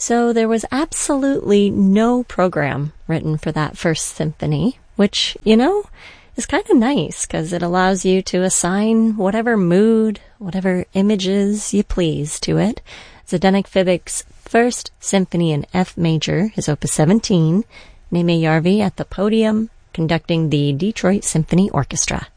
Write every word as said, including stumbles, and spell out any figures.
So there was absolutely no program written for that first symphony, which, you know, is kind of nice because it allows you to assign whatever mood, whatever images you please to it. Zdeněk Fibik's first symphony in F major, his opus seventeen, Németh Järvi at the podium, conducting the Detroit Symphony Orchestra.